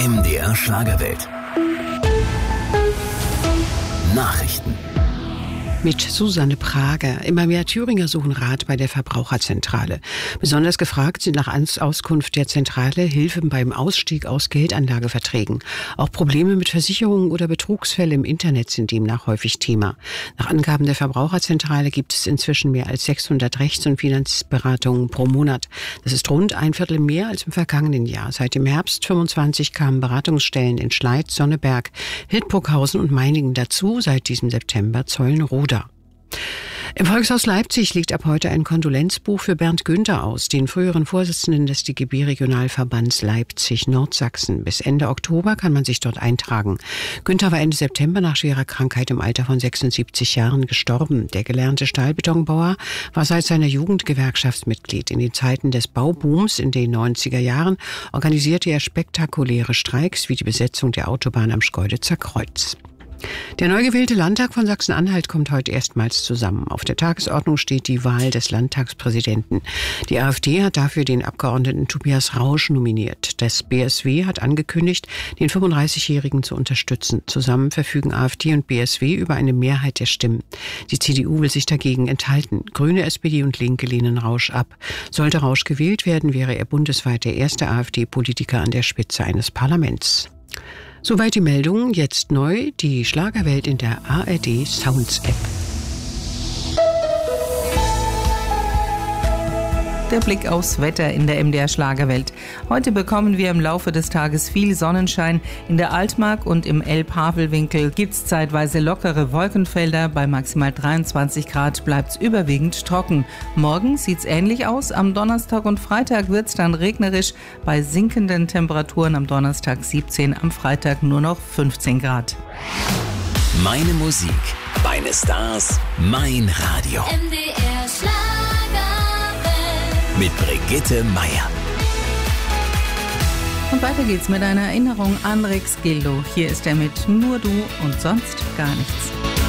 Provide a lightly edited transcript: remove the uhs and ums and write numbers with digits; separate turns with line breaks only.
MDR Schlagerwelt. Nachrichten.
Mit Susanne Prager. Immer mehr Thüringer suchen Rat bei der Verbraucherzentrale. Besonders gefragt sind nach Auskunft der Zentrale Hilfen beim Ausstieg aus Geldanlageverträgen. Auch Probleme mit Versicherungen oder Betrugsfälle im Internet sind demnach häufig Thema. Nach Angaben der Verbraucherzentrale gibt es inzwischen mehr als 600 Rechts- und Finanzberatungen pro Monat. Das ist rund ein Viertel mehr als im vergangenen Jahr. Seit dem Herbst 25 kamen Beratungsstellen in Schleiz, Sonneberg, Hildburghausen und Meiningen dazu. Seit diesem September Zeulenroda. Im Volkshaus Leipzig liegt ab heute ein Kondolenzbuch für Bernd Günther aus, den früheren Vorsitzenden des DGB-Regionalverbands Leipzig-Nordsachsen. Bis Ende Oktober kann man sich dort eintragen. Günther war Ende September nach schwerer Krankheit im Alter von 76 Jahren gestorben. Der gelernte Stahlbetonbauer war seit seiner Jugend Gewerkschaftsmitglied. In den Zeiten des Baubooms in den 90er Jahren organisierte er spektakuläre Streiks wie die Besetzung der Autobahn am Schkeuditzer Kreuz. Der neu gewählte Landtag von Sachsen-Anhalt kommt heute erstmals zusammen. Auf der Tagesordnung steht die Wahl des Landtagspräsidenten. Die AfD hat dafür den Abgeordneten Tobias Rausch nominiert. Das BSW hat angekündigt, den 35-Jährigen zu unterstützen. Zusammen verfügen AfD und BSW über eine Mehrheit der Stimmen. Die CDU will sich dagegen enthalten. Grüne, SPD und Linke lehnen Rausch ab. Sollte Rausch gewählt werden, wäre er bundesweit der erste AfD-Politiker an der Spitze eines Parlaments. Soweit die Meldungen. Jetzt neu die Schlagerwelt in der ARD Sounds App.
Der Blick aufs Wetter in der MDR Schlagerwelt. Heute bekommen wir im Laufe des Tages viel Sonnenschein. In der Altmark und im Elbhavelwinkel gibt es zeitweise lockere Wolkenfelder. Bei maximal 23 Grad bleibt es überwiegend trocken. Morgen sieht es ähnlich aus. Am Donnerstag und Freitag wird es dann regnerisch. Bei sinkenden Temperaturen am Donnerstag 17, am Freitag nur noch 15 Grad.
Meine Musik, meine Stars, mein Radio.
MDR Schlagerwelt.
Mit Brigitte Meier.
Und weiter geht's mit einer Erinnerung an Rex Gildo. Hier ist er mit Nur du und sonst gar nichts.